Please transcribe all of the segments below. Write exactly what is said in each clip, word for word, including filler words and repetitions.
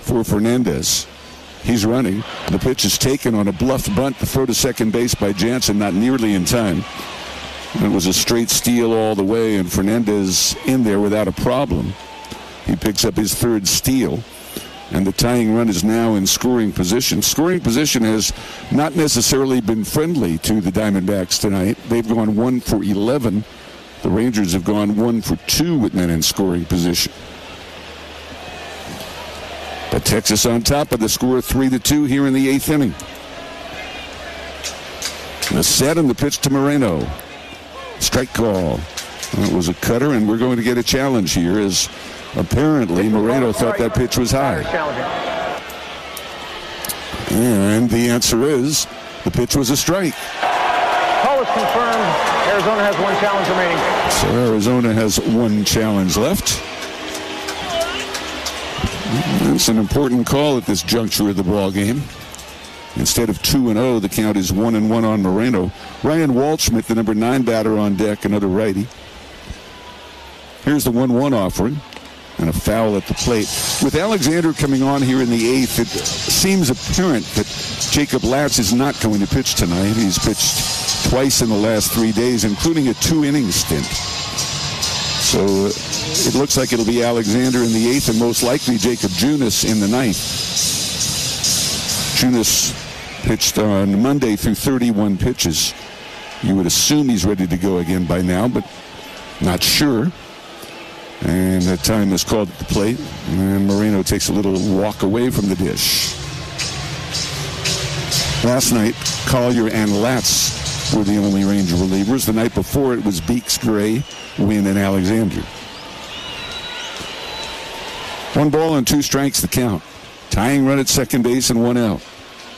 for Fernandez. He's running. The pitch is taken on a bluff bunt to throw to second base by Jansen, not nearly in time. It was a straight steal all the way, and Fernandez in there without a problem. He picks up his third steal, and the tying run is now in scoring position. Scoring position has not necessarily been friendly to the Diamondbacks tonight. They've gone one for eleven. The Rangers have gone one for two with men in scoring position. But Texas on top of the score three to two here in the eighth inning. The set and the pitch to Moreno. Strike call. It was a cutter, and we're going to get a challenge here as apparently Moreno thought that pitch was high. And the answer is the pitch was a strike. Call is confirmed. Arizona has one challenge remaining. So Arizona has one challenge left. It's an important call at this juncture of the ball game. Instead of two and oh, the count is one and one on Moreno. Ryan Waldschmidt, the number nine batter on deck, another righty. Here's the one one offering, and a foul at the plate. With Alexander coming on here in the eighth, it seems apparent that Jacob Latz is not going to pitch tonight. He's pitched twice in the last three days, including a two-inning stint. So uh, it looks like it'll be Alexander in the eighth, and most likely Jacob Junis in the ninth. Junis pitched on Monday through thirty-one pitches. You would assume he's ready to go again by now, but not sure. And that time is called at the plate. And Moreno takes a little walk away from the dish. Last night, Collier and Latz were the only Ranger relievers. The night before, it was Beeks, Gray, Wynn, and Alexander. One ball and two strikes the count. Tying run at second base and one out.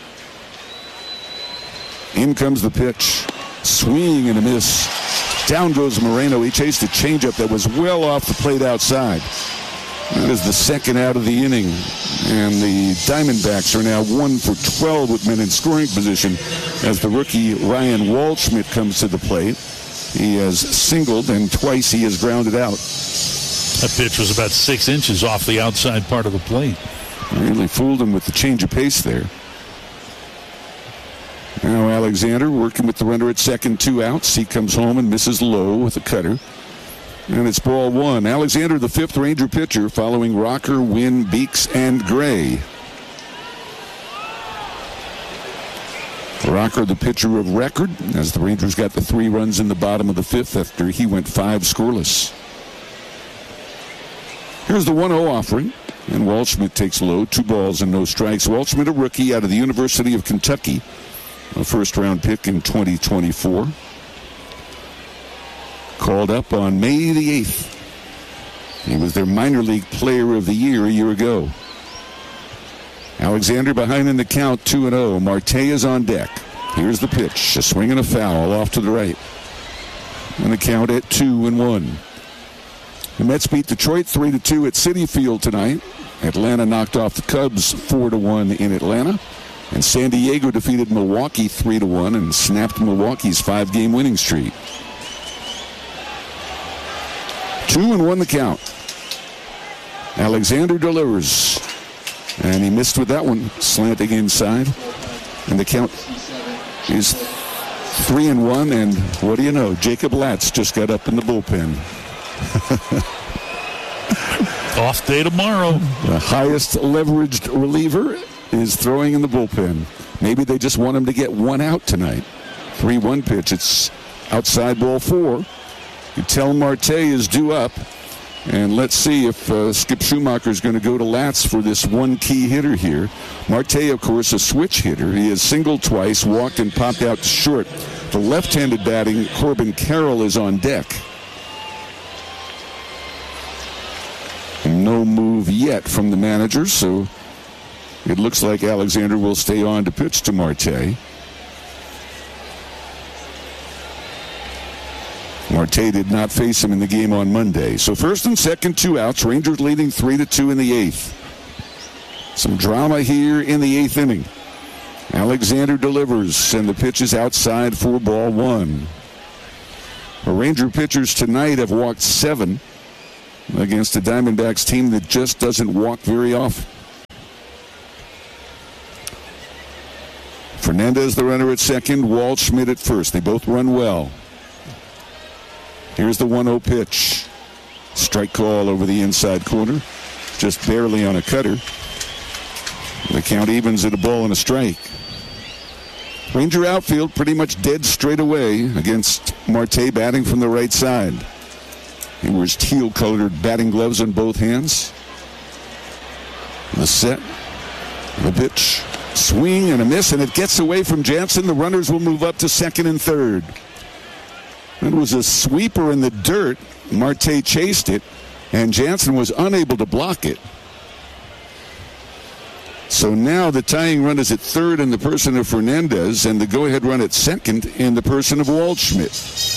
In comes the pitch. Swing and a miss. Down goes Moreno. He chased a changeup that was well off the plate outside. That is the second out of the inning. And the Diamondbacks are now one for twelve with men in scoring position as the rookie Ryan Waldschmidt comes to the plate. He has singled, and twice he has grounded out. That pitch was about six inches off the outside part of the plate. Really fooled him with the change of pace there. Now Alexander working with the runner at second, two outs. He comes home and misses low with a cutter. And it's ball one. Alexander, the fifth Ranger pitcher, following Rocker, Wynn, Beeks, and Gray. Rocker, the pitcher of record, as the Rangers got the three runs in the bottom of the fifth after he went five scoreless. Here's the one oh offering. And Waldschmidt takes low, two balls and no strikes. Waldschmidt, a rookie out of the University of Kentucky, a first-round pick in twenty twenty-four. Called up on May the eighth. He was their minor league player of the year a year ago. Alexander behind in the count, two and oh. Marte is on deck. Here's the pitch, a swing and a foul off to the right. And the count at two and one. The Mets beat Detroit three to two at Citi Field tonight. Atlanta knocked off the Cubs four to one in Atlanta. And San Diego defeated Milwaukee three to one and snapped Milwaukee's five-game winning streak. Two and one the count. Alexander delivers. And he missed with that one, slanting inside. And the count is three and one. And what do you know? Jacob Latz just got up in the bullpen. Off day tomorrow. The highest leveraged reliever is throwing in the bullpen. Maybe they just want him to get one out tonight. three one pitch. It's outside ball four. You tell Marte is due up. And let's see if uh, Skip Schumacher is going to go to Latz for this one key hitter here. Marte, of course, a switch hitter. He has singled twice, walked and popped out to short. The left-handed batting, Corbin Carroll is on deck. No move yet from the manager, so it looks like Alexander will stay on to pitch to Marte. Marte did not face him in the game on Monday. So first and second, two outs. Rangers leading three to two in the eighth. Some drama here in the eighth inning. Alexander delivers, and the pitch is outside for ball one. The Ranger pitchers tonight have walked seven against a Diamondbacks team that just doesn't walk very often. Fernandez, the runner at second. Waldschmidt at first. They both run well. Here's the one oh pitch. Strike call over the inside corner. Just barely on a cutter. The count evens at a ball and a strike. Ranger outfield pretty much dead straight away against Marte batting from the right side. He wears teal-colored batting gloves on both hands. The set. The pitch. Swing and a miss, and it gets away from Jansen. The runners will move up to second and third. It was a sweeper in the dirt. Marte chased it, and Jansen was unable to block it. So now the tying run is at third in the person of Fernandez, and the go-ahead run at second in the person of Waldschmidt.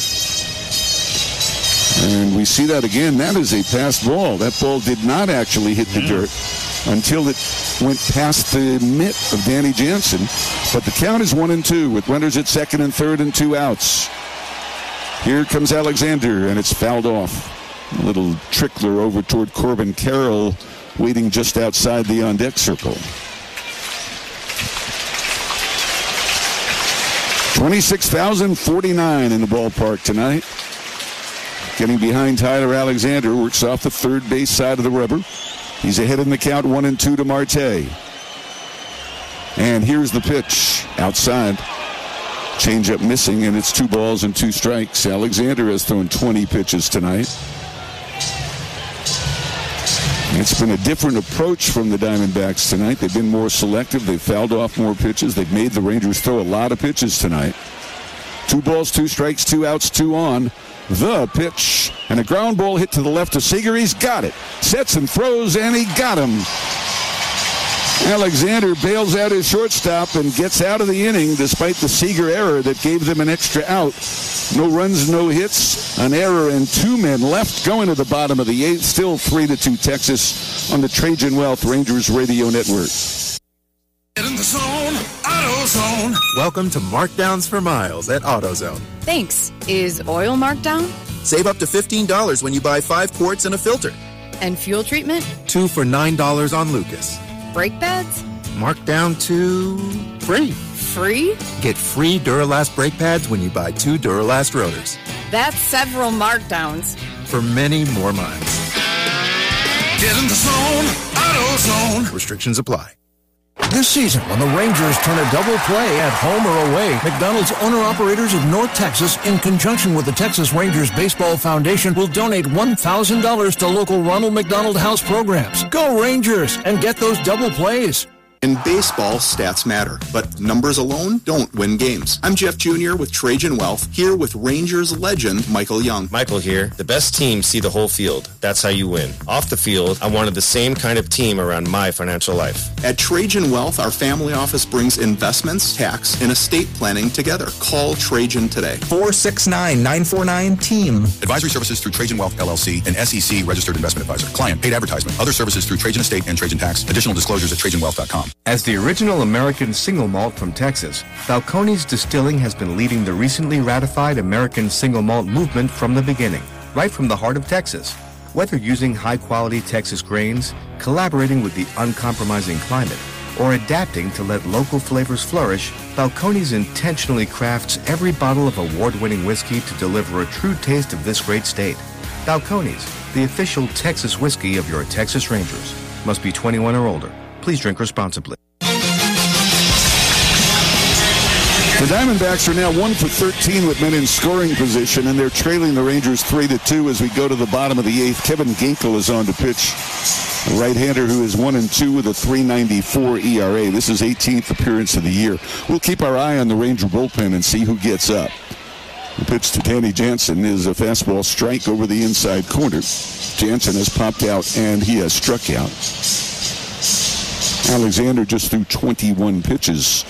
And we see that again. That is a passed ball. That ball did not actually hit the dirt until it went past the mitt of Danny Jansen. But the count is one and two with runners at second and third and two outs. Here comes Alexander, and it's fouled off. A little trickler over toward Corbin Carroll, waiting just outside the on-deck circle. twenty-six thousand forty-nine in the ballpark tonight. Getting behind Tyler Alexander, works off the third base side of the rubber. He's ahead in the count, one and two to Marte. And here's the pitch outside. Changeup missing, and it's two balls and two strikes. Alexander has thrown twenty pitches tonight. It's been a different approach from the Diamondbacks tonight. They've been more selective. They've fouled off more pitches. They've made the Rangers throw a lot of pitches tonight. Two balls, two strikes, two outs, two on. The pitch, and a ground ball hit to the left of Seager. He's got it. Sets and throws, and he got him. Alexander bails out his shortstop and gets out of the inning despite the Seager error that gave them an extra out. No runs, no hits, an error, and two men left going to the bottom of the eighth. Still three to two Texas on the Trajan Wealth Rangers Radio Network. Get in the zone, AutoZone. Welcome to Markdowns for Miles at AutoZone. Thanks. Is oil marked down? Save up to fifteen dollars when you buy five quarts and a filter. And fuel treatment? Two for nine dollars on Lucas. Brake pads? Marked down to free. Free? Get free Duralast brake pads when you buy two Duralast rotors. That's several markdowns. For many more miles. Get in the zone, AutoZone. Restrictions apply. This season, when the Rangers turn a double play at home or away, McDonald's owner-operators of North Texas, in conjunction with the Texas Rangers Baseball Foundation, will donate one thousand dollars to local Ronald McDonald House programs. Go Rangers and get those double plays. In baseball, stats matter, but numbers alone don't win games. I'm Jeff Junior with Trajan Wealth, here with Rangers legend Michael Young. Michael here. The best teams see the whole field. That's how you win. Off the field, I wanted the same kind of team around my financial life. At Trajan Wealth, our family office brings investments, tax, and estate planning together. Call Trajan today. four six nine, nine four nine, team. Advisory services through Trajan Wealth, L L C, an S E C registered investment advisor. Client paid advertisement. Other services through Trajan Estate and Trajan Tax. Additional disclosures at trajan wealth dot com. As the original American single malt from Texas, Balcones Distilling has been leading the recently ratified American single malt movement from the beginning, right from the heart of Texas. Whether using high-quality Texas grains, collaborating with the uncompromising climate, or adapting to let local flavors flourish, Balcones intentionally crafts every bottle of award-winning whiskey to deliver a true taste of this great state. Balcones, the official Texas whiskey of your Texas Rangers. Must be twenty-one or older. Please drink responsibly. The Diamondbacks are now one for thirteen with men in scoring position, and they're trailing the Rangers three to two as we go to the bottom of the eighth. Kevin Ginkel is on to pitch. A right-hander who is one and two with a three ninety-four E R A. This is eighteenth appearance of the year. We'll keep our eye on the Ranger bullpen and see who gets up. The pitch to Danny Jansen is a fastball strike over the inside corner. Jansen has popped out and he has struck out. Alexander just threw twenty-one pitches.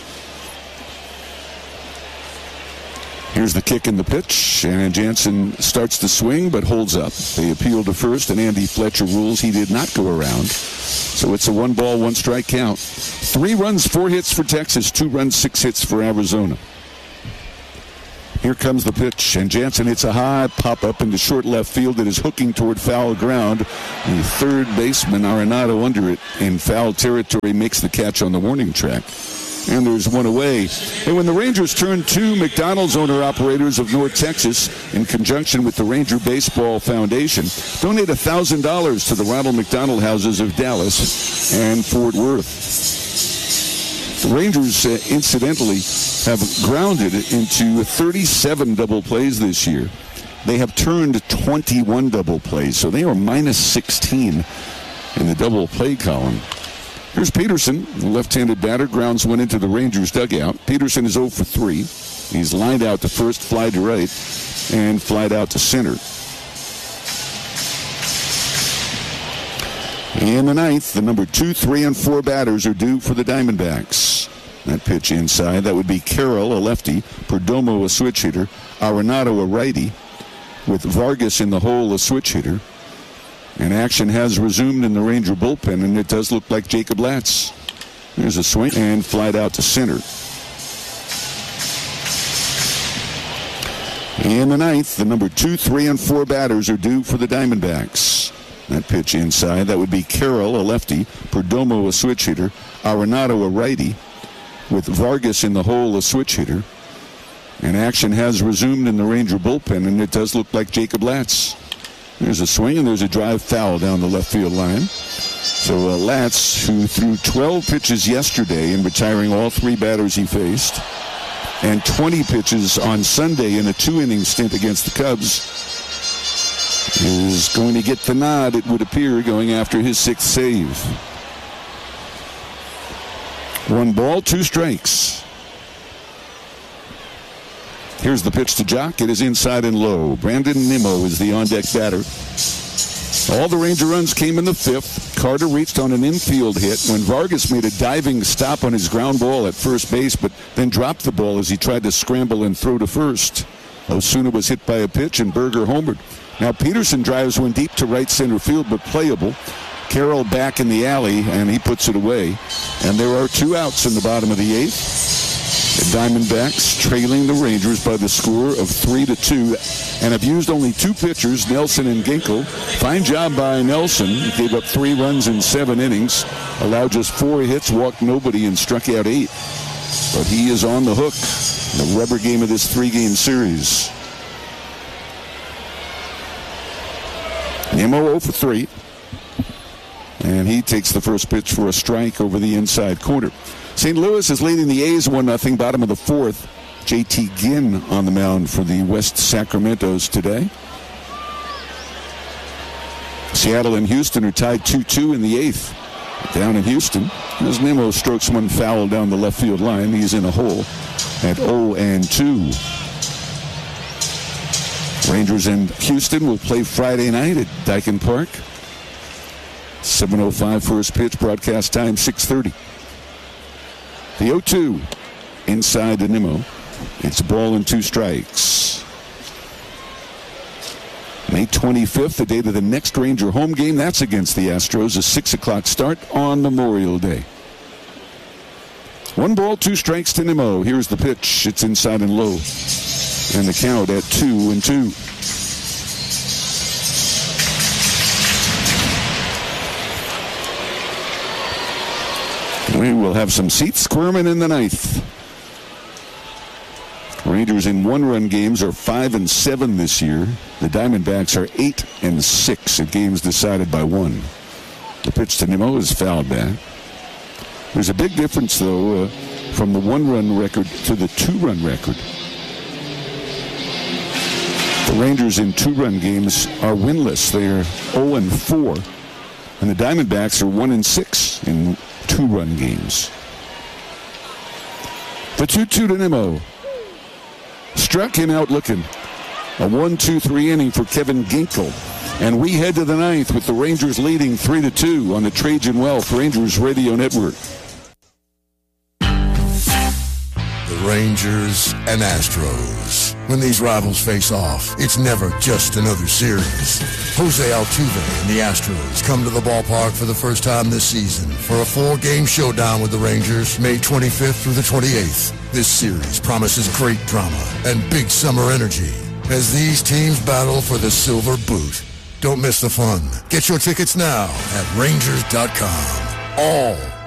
Here's the kick and the pitch, and Jansen starts to swing but holds up. They appeal to first, and Andy Fletcher rules he did not go around. So it's a one ball, one strike count. Three runs, four hits for Texas, two runs, six hits for Arizona. Here comes the pitch, and Jansen hits a high pop-up into short left field that is hooking toward foul ground. The third baseman, Arenado, under it in foul territory, makes the catch on the warning track. and there's one away. And when the Rangers turn to McDonald's owner-operators of North Texas, in conjunction with the Ranger Baseball Foundation, donate one thousand dollars to the Ronald McDonald Houses of Dallas and Fort Worth. The Rangers, uh, incidentally, have grounded into thirty-seven double plays this year. They have turned twenty-one double plays, so they are minus sixteen in the double play column. Here's Peterson, the left-handed batter, grounds one into the Rangers dugout. Peterson is oh for three. He's lined out to first, fly to right, and flied out to center. In the ninth, the number two, three, and four batters are due for the Diamondbacks. That pitch inside, that would be Carroll, a lefty, Perdomo, a switch hitter, Arenado, a righty, with Vargas in the hole, a switch hitter. And action has resumed in the Ranger bullpen, and it does look like Jacob Latz. There's a swing and flied out to center. In the ninth, the number two, three, and four batters are due for the Diamondbacks. That pitch inside, that would be Carroll, a lefty, Perdomo, a switch hitter, Arenado, a righty, with Vargas in the hole, a switch hitter. And action has resumed in the Ranger bullpen, and it does look like Jacob Latz. There's a swing, and there's a drive foul down the left field line. So uh, Latz, who threw twelve pitches yesterday in retiring all three batters he faced, and twenty pitches on Sunday in a two-inning stint against the Cubs, is going to get the nod, it would appear, going after his sixth save. One ball, two strikes. Here's the pitch to Jock. It is inside and low. Brandon Nimmo is the on-deck batter. All the Ranger runs came in the fifth. Carter reached on an infield hit when Vargas made a diving stop on his ground ball at first base, but then dropped the ball as he tried to scramble and throw to first. Osuna was hit by a pitch, and Berger homered. Now Peterson drives one deep to right center field, but playable. Carroll back in the alley, and he puts it away. And there are two outs in the bottom of the eighth. The Diamondbacks trailing the Rangers by the score of three to two, and have used only two pitchers, Nelson and Ginkel. Fine job by Nelson. He gave up three runs in seven innings, allowed just four hits, walked nobody, and struck out eight. But he is on the hook in the rubber game of this three-game series. Nimmo oh for three. And he takes the first pitch for a strike over the inside corner. Saint Louis is leading the A's one nothing, bottom of the fourth. J T Ginn on the mound for the West Sacramentos today. Seattle and Houston are tied two two in the eighth. Down in Houston, as Nimmo strokes one foul down the left field line, he's in a hole at oh and two. Rangers and Houston will play Friday night at Daikin Park. seven oh five first pitch, broadcast time six thirty. The oh two inside to Nimmo. It's a ball and two strikes. May twenty-fifth, the date of the next Ranger home game. That's against the Astros, a six o'clock start on Memorial Day. One ball, two strikes to Nimmo. Here's the pitch. It's inside and low. And the count at two and two. We will have some seats squirming in the ninth. Rangers in one-run games are five and seven this year. The Diamondbacks are eight and six at games decided by one. The pitch to Nimmo is fouled back. There's a big difference, though, uh, from the one-run record to the two-run record. The Rangers in two-run games are winless. They are oh and four, and the Diamondbacks are one and six in two-run games. The two two to Nimmo. Struck him out looking. A one two three inning for Kevin Ginkel. And we head to the ninth with the Rangers leading three to two on the Trajan Wealth Rangers Radio Network. The Rangers and Astros. When these rivals face off, it's never just another series. Jose Altuve and the Astros come to the ballpark for the first time this season for a four-game showdown with the Rangers, May twenty-fifth through the twenty-eighth. This series promises great drama and big summer energy as these teams battle for the silver boot. Don't miss the fun. Get your tickets now at Rangers dot com. All